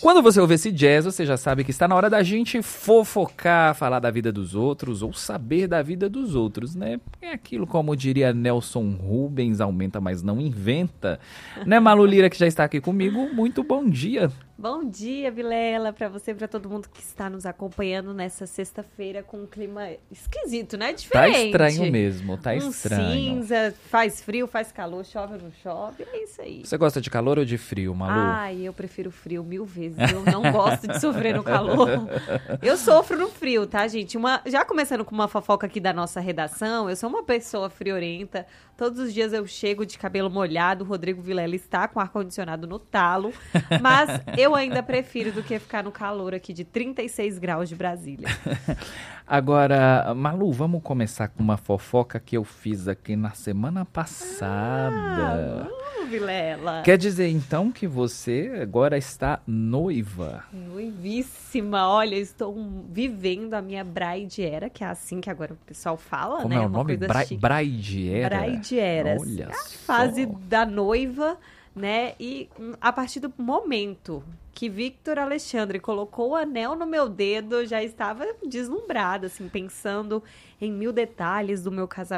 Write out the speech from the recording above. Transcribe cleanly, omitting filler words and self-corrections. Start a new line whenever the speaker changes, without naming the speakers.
Quando você ouve esse jazz, você já sabe que está na hora da gente fofocar, falar da vida dos outros ou saber da vida dos outros, né? É aquilo, como diria Nelson Rubens, aumenta, mas não inventa. Né, Malu Lira, que já está aqui comigo, muito bom dia.
Bom dia, Vilela, para você e para todo mundo que está nos acompanhando nessa sexta-feira com um clima esquisito, né? Diferente.
Tá estranho mesmo, tá estranho.
Cinza, faz frio, faz calor, chove ou não chove, é isso aí.
Você gosta de calor ou de frio, Malu?
Ai, eu prefiro frio 1000 vezes, eu não gosto de sofrer no calor. Eu sofro no frio, tá, gente? Já começando com uma fofoca aqui da nossa redação, eu sou uma pessoa friorenta, todos os dias eu chego de cabelo molhado, o Rodrigo Vilela está com ar-condicionado no talo, mas eu ainda prefiro do que ficar no calor aqui de 36 graus de Brasília.
Agora, Malu, vamos começar com uma fofoca que eu fiz aqui na semana passada.
Vamos, Vilela.
Quer dizer, então, que você agora está noiva?
Noivíssima. Olha, estou vivendo a minha bride era, que é assim que agora o pessoal fala,
Como
né?
é o nome? Bride era?
Bride era.
Olha
a
só.
fase da noiva, né? E a partir do momento que Victor Alexandre colocou o anel no meu dedo, eu já estava deslumbrada, assim, pensando em 1000 detalhes do meu casamento.